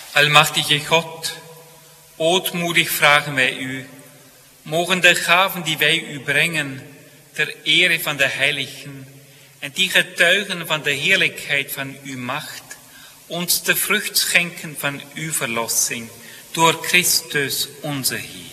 Almachtige God, ootmoedig vragen wij u, mogen de gaven die wij u brengen, ter ere van de heiligen en die getuigen van de heerlijkheid van uw macht, ons de vrucht schenken van uw verlossing, door Christus onze Heer.